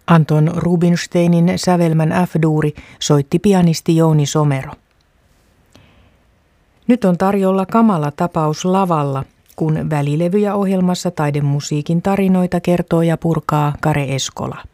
Anton Rubinsteinin sävelmän F-duuri soitti pianisti Jouni Somero. Nyt on tarjolla kamala tapaus lavalla, kun Välilevyjä ohjelmassa taidemusiikin tarinoita kertoo ja purkaa Kare Eskola.